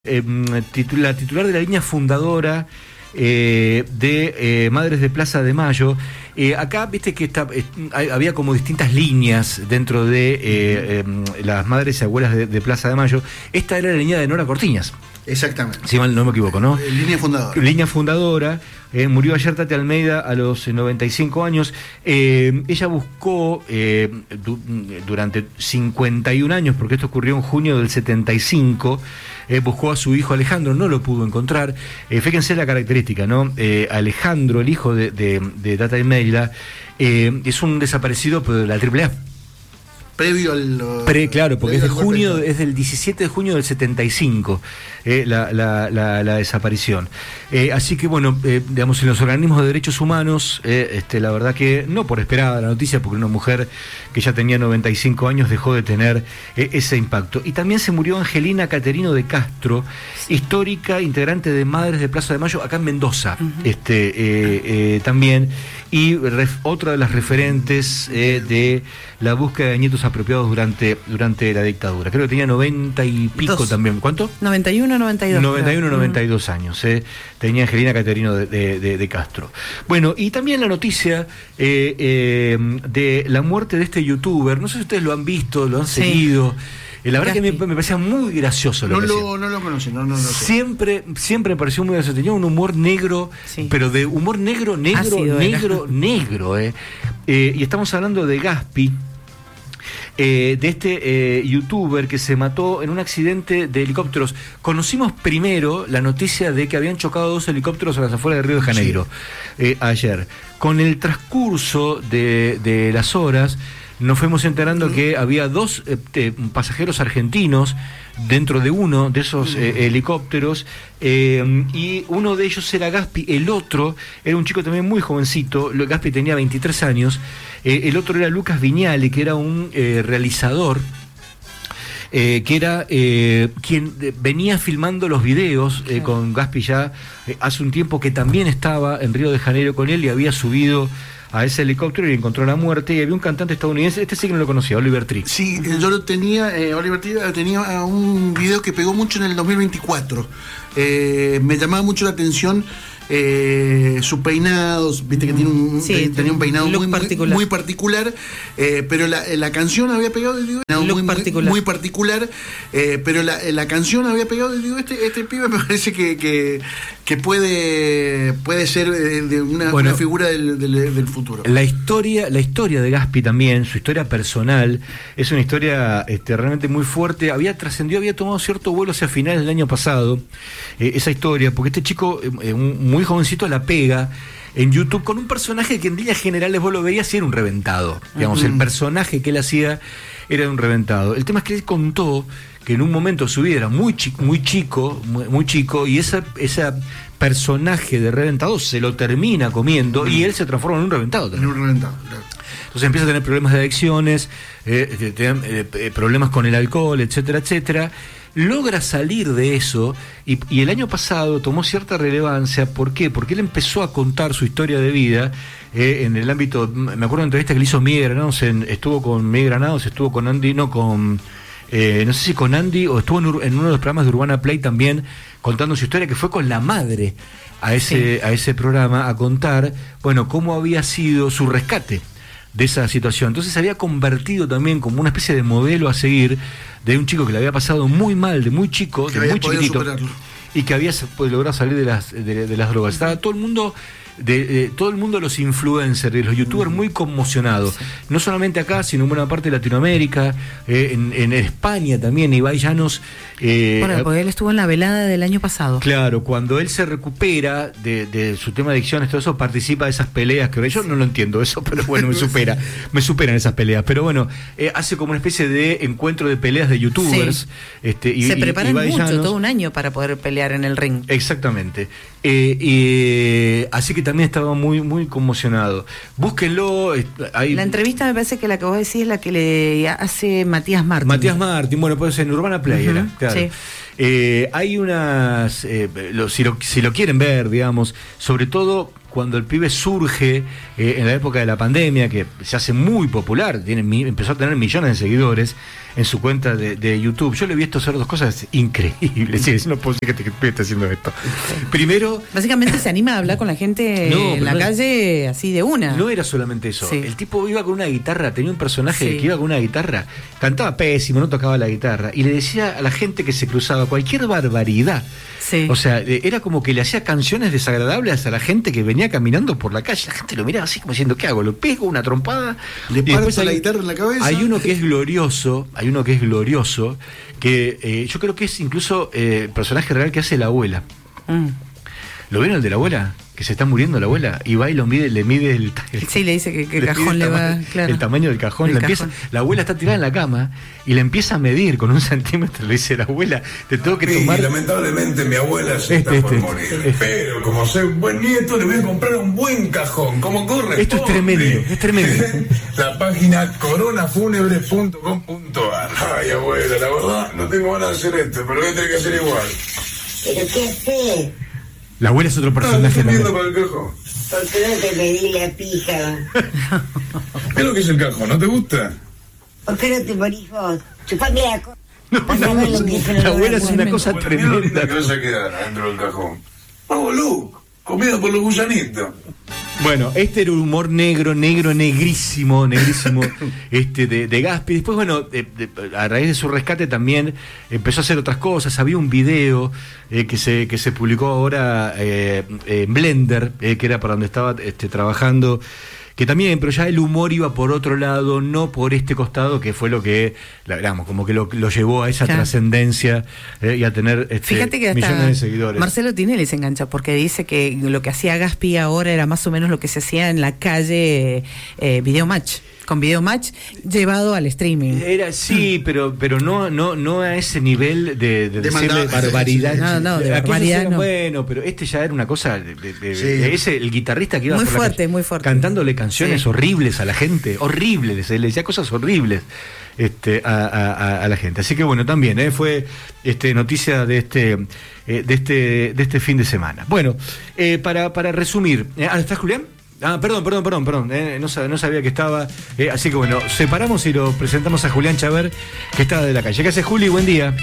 La titular de la línea fundadora de Madres de Plaza de Mayo. Acá viste que había como distintas líneas dentro de las madres y abuelas de Plaza de Mayo. Esta era la línea de Nora Cortiñas. Exactamente. Si mal no me equivoco, ¿no? Línea fundadora. Línea fundadora. Murió ayer Tati Almeida a los 95 años. Ella buscó durante 51 años, porque esto ocurrió en junio del 75, buscó a su hijo Alejandro, no lo pudo encontrar. Fíjense la característica, ¿no? Alejandro, el hijo de Tati Almeida, es un desaparecido de la AAA. Previo al... Claro, porque es del 17 de junio del 75 la desaparición. Así que bueno, digamos, en los organismos de derechos humanos, la verdad que no por esperada la noticia, porque una mujer que ya tenía 95 años dejó de tener ese impacto. Y también se murió Angelina Caterino de Castro, histórica integrante de Madres de Plaza de Mayo, acá en Mendoza, también, y otra de las referentes de la búsqueda de nietos apropiados durante la dictadura. Creo que tenía 90 y pico también. ¿Cuánto? 91, 92. 91, 92 años. Tenía Angelina Caterino de Castro. Bueno, y también la noticia de la muerte de este youtuber. No sé si ustedes lo han visto, lo han seguido. La verdad que me parecía muy gracioso lo que hacía. No lo conocí, no lo sé. Siempre me pareció muy gracioso. Tenía un humor negro, pero de humor negro. Y estamos hablando de Gaspi, de este youtuber que se mató en un accidente de helicópteros. Conocimos primero la noticia de que habían chocado 2 helicópteros a las afueras de Río de Janeiro ayer. Con el transcurso de las horas nos fuimos enterando que había 2 pasajeros argentinos dentro de uno de esos helicópteros, y uno de ellos era Gaspi, el otro era un chico también muy jovencito. Gaspi tenía 23 años, el otro era Lucas Viñali, que era un realizador, que era quien venía filmando los videos con Gaspi ya hace un tiempo, que también estaba en Río de Janeiro con él y había subido a ese helicóptero y encontró la muerte. Y había un cantante estadounidense, sí que no lo conocía, Oliver Tree. Sí, yo lo tenía, Oliver Tree tenía un video que pegó mucho en el 2024. Me llamaba mucho la atención sus peinados, viste que tiene tenía un peinado muy particular, pero la canción había pegado, digo, muy particular, pero la canción había pegado, digo, este pibe me parece que puede ser de una figura del futuro. La historia de Gaspi también, su historia personal, es una historia realmente muy fuerte. Había tomado cierto vuelo hacia finales del año pasado, esa historia, porque este chico muy jovencito la pega en YouTube con un personaje que en líneas generales vos lo veías y era un reventado. Digamos, el personaje que él hacía era un reventado. El tema es que él contó que en un momento de su vida era muy chico, y ese personaje de reventado se lo termina comiendo y él se transforma en un reventado también. Claro. Entonces empieza a tener problemas de adicciones, problemas con el alcohol, etcétera. Logra salir de eso y el año pasado tomó cierta relevancia. ¿Por qué? Porque él empezó a contar su historia de vida en el ámbito. Me acuerdo de una entrevista que le hizo Miguel Granados, estuvo con Miguel Granados, estuvo con Andy, no sé si con Andy, o estuvo en uno de los programas de Urbana Play también, contando su historia, que fue con la madre a ese programa a contar, cómo había sido su rescate de esa situación. Entonces se había convertido también como una especie de modelo a seguir de un chico que le había pasado muy mal, de muy chico, de muy chiquitito, superarlo, y que había logrado salir de las drogas. Estaba todo el mundo, todo el mundo, los influencers, de los youtubers, muy conmocionados. No solamente acá, sino en buena parte de Latinoamérica, en España también. Ibai Llanos, porque él estuvo en la velada del año pasado. Claro, cuando él se recupera de su tema de adicciones, todo eso, participa de esas peleas que yo no lo entiendo eso, pero bueno, me superan esas peleas. Pero bueno, hace como una especie de encuentro de peleas de youtubers. Se preparan mucho, todo un año para poder pelear en el ring. Exactamente. Así que también estaba muy conmocionado. Búsquenlo. La entrevista me parece que la que vos decís es la que le hace Matías Martín. Bueno, puede ser en Urbana Play, claro. Sí. Hay unas, si lo quieren ver, digamos, sobre todo cuando el pibe surge en la época de la pandemia, que se hace muy popular, empezó a tener millones de seguidores en su cuenta de YouTube. Yo le he visto hacer dos cosas increíbles. Sí, no puedo decir que el pibe está haciendo esto. Primero... Básicamente se anima a hablar con la gente en la calle así de una. No era solamente eso. Sí. El tipo iba con una guitarra, tenía un personaje que iba con una guitarra, cantaba pésimo, no tocaba la guitarra, y le decía a la gente que se cruzaba cualquier barbaridad. Sí. O sea, era como que le hacía canciones desagradables a la gente que venía caminando por la calle. La gente lo miraba así como diciendo, ¿qué hago? ¿Lo pego? ¿Una trompada? ¿Le parto la guitarra en la cabeza? Hay uno que es glorioso, que yo creo que es incluso el personaje real que hace la abuela. ¿Lo vieron el de la abuela? Que se está muriendo la abuela y va y le mide el sí, le dice que el cajón le va, claro. El tamaño del cajón. La abuela está tirada en la cama y le empieza a medir con 1 centímetro. Le dice la abuela, te tengo que tomar. Lamentablemente mi abuela se está por morir. Pero como soy un buen nieto, le voy a comprar un buen cajón, como corresponde. Esto es tremendo. La página coronafunebre.com.ar. Ay, abuela, la verdad, no tengo ganas de hacer esto, pero voy a tener que hacer igual. ¿Pero qué haces? La abuela es otro personaje. Para el cajón. ¿Por qué no te pedí la pija? ¿Qué es lo que es el cajón? ¿No te gusta? ¿Por qué no te morís vos? Chupame la cosa. La abuela es una cosa tremenda. ¿Qué vas a quedar adentro del cajón? Vamos, Lu, comida por los gusanitos. Bueno, este era un humor negrísimo de Gaspi. Después, bueno, a raíz de su rescate también empezó a hacer otras cosas. Había un video que se publicó ahora en Blender, que era para donde estaba trabajando, que también, pero ya el humor iba por otro lado, no por este costado, que fue lo que, digamos, como que lo llevó a esa trascendencia y a tener Fíjate que millones de seguidores. Marcelo Tinelli se engancha porque dice que lo que hacía Gaspi ahora era más o menos lo que se hacía en la calle Video Match. Con Video Match llevado al streaming. Sí, pero no a ese nivel de decirle barbaridad. No, de barbaridad no. Bueno, pero ya era una cosa de ese, el guitarrista que iba muy por fuerte, la calle, muy fuerte, cantándole canciones horribles a la gente, horribles, le decía cosas horribles a la gente. Así que bueno, también fue noticia de este fin de semana. Bueno, para resumir, ¿está Julián? Perdón, no sabía que estaba. Así que bueno, separamos y lo presentamos a Julián Chaver, que está de la calle. ¿Qué haces, Juli? Buen día.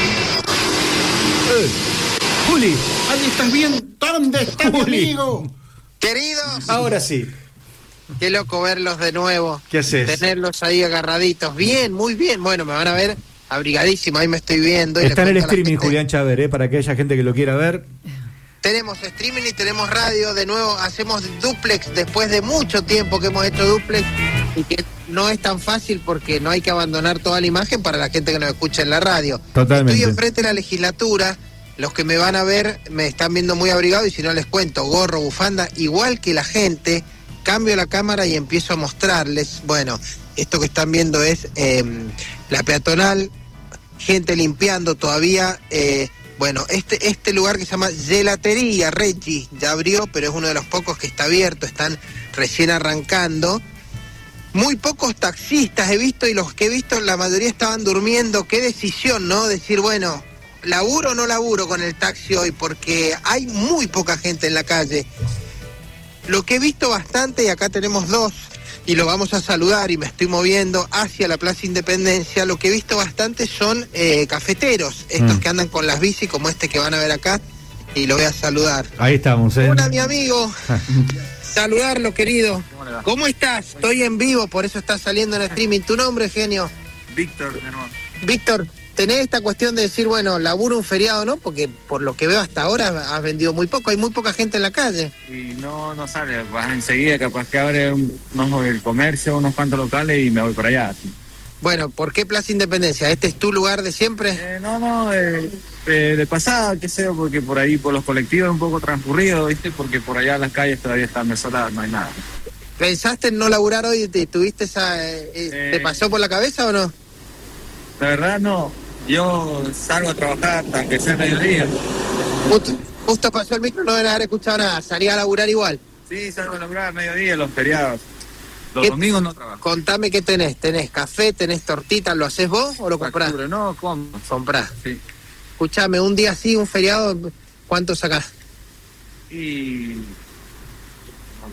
Juli, ¿ahí estás bien? ¿Dónde está mi amigo? Queridos. Ahora sí. Qué loco verlos de nuevo. ¿Qué haces? Tenerlos ahí agarraditos. Bien, muy bien. Bueno, me van a ver abrigadísimo, ahí me estoy viendo. Está en el streaming, Julián Chaver, para aquella gente que lo quiera ver. Tenemos streaming y tenemos radio, de nuevo hacemos duplex después de mucho tiempo que hemos hecho duplex y que no es tan fácil porque no hay que abandonar toda la imagen para la gente que nos escucha en la radio. Totalmente. Estoy enfrente de la legislatura, los que me van a ver me están viendo muy abrigado y si no les cuento, gorro, bufanda, igual que la gente, cambio la cámara y empiezo a mostrarles, bueno, esto que están viendo es la peatonal, gente limpiando todavía... Bueno, este lugar que se llama Gelatería Reggie ya abrió, pero es uno de los pocos que está abierto, están recién arrancando. Muy pocos taxistas he visto y los que he visto la mayoría estaban durmiendo. Qué decisión, ¿no? Decir, bueno, ¿laburo o no laburo con el taxi hoy? Porque hay muy poca gente en la calle. Lo que he visto bastante, y acá tenemos dos, y lo vamos a saludar y me estoy moviendo hacia la Plaza Independencia, lo que he visto bastante son cafeteros, estos que andan con las bici como este que van a ver acá, y lo voy a saludar. Ahí estamos, Hola, mi amigo. Saludarlo, querido. ¿Cómo estás? Estoy en vivo, por eso estás saliendo en streaming. ¿Tu nombre, genio? Víctor, de nuevo. Víctor, tenés esta cuestión de decir, bueno, laburo un feriado, ¿no? Porque por lo que veo hasta ahora has vendido muy poco, hay muy poca gente en la calle. Y no sale, vas enseguida, capaz que abre el comercio, unos cuantos locales y me voy por allá. Sí. Bueno, ¿por qué Plaza Independencia? ¿Este es tu lugar de siempre? De pasada, qué sé, porque por ahí, por los colectivos es un poco transcurrido, ¿viste? Porque por allá las calles todavía están desoladas, no hay nada. ¿Pensaste en no laburar hoy? ¿Tuviste ¿te pasó por la cabeza o no? La verdad no, yo salgo a trabajar hasta que sea mediodía. Justo pasó el micro, no deben haber escuchado nada, salía a laburar igual. Sí, salgo a laburar a mediodía, los feriados. Los domingos no trabajo. Contame qué tenés. ¿Tenés café, tenés tortita? ¿Lo haces vos o lo comprás? No, ¿cómo? Comprás. Sí. Escuchame, un día así, un feriado, ¿cuánto sacás? Y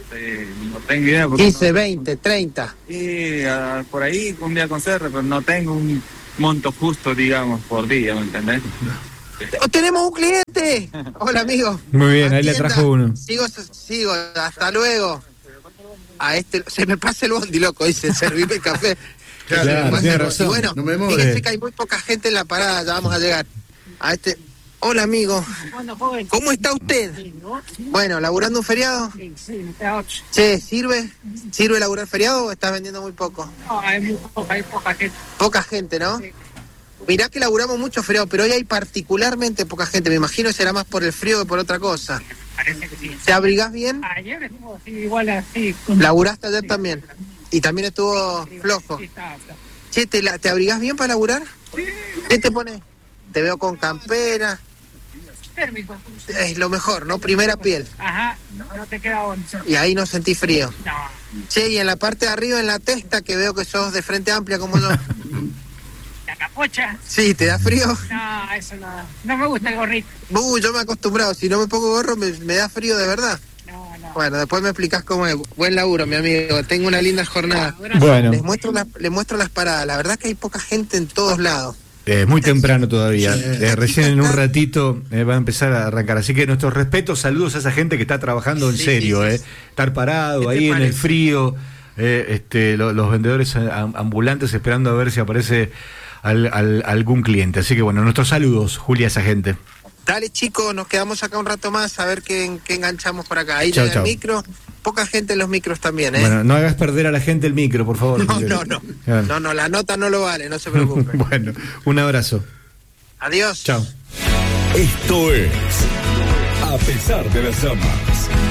No tengo idea. 15, 20, 30. Sí, por ahí un día con CR, pero no tengo un monto justo, digamos, por día, ¿me entendés? ¡Tenemos un cliente! Hola, amigo. Muy bien, ahí le trajo uno. Sigo, hasta luego. A este, se me pasa el bondi, loco, dice, servime el café. Claro, tiene razón. Y bueno, no fíjense que hay muy poca gente en la parada, ya vamos a llegar. A este... Hola, amigo. ¿Cómo está usted? Bueno, ¿laburando un feriado? Sí, ¿sirve laburar feriado o estás vendiendo muy poco? No, hay poca gente. Poca gente, ¿no? Sí. Mirá que laburamos mucho feriado, pero hoy hay particularmente poca gente. Me imagino que será más por el frío que por otra cosa. Parece que sí. ¿Te abrigás bien? Ayer estuvo así, igual así. ¿Laburaste ayer también? ¿Y también estuvo flojo? Sí, estaba flojo. Che, ¿te abrigás bien para laburar? Sí. ¿Qué te pones? Te veo con campera. Térmico. Es lo mejor, ¿no? Primera piel. Ajá, no te queda once. Y ahí no sentí frío. No. Che, y en la parte de arriba, en la testa, que veo que sos de frente amplia como yo. ¿La capucha? Sí, ¿te da frío? No, eso no. No me gusta el gorrito. Yo me he acostumbrado. Si no me pongo gorro, me da frío de verdad. No. Bueno, después me explicás cómo es. Buen laburo, mi amigo. Tengo una linda jornada. Bueno. Les muestro las paradas. La verdad que hay poca gente en todos lados. Muy temprano todavía. Recién en un ratito va a empezar a arrancar. Así que nuestros respetos, saludos a esa gente que está trabajando en serio. Sí. Estar parado ahí en el frío. Los vendedores ambulantes esperando a ver si aparece algún cliente. Así que bueno, nuestros saludos, Julia, a esa gente. Dale, chicos, nos quedamos acá un rato más a ver qué enganchamos por acá. Ahí llega el micro. Poca gente en los micros también, ¿eh? Bueno, no hagas perder a la gente el micro, por favor. No, la nota no lo vale, no se preocupe. Bueno, un abrazo. Adiós. Chao. Esto es A pesar de las llamas.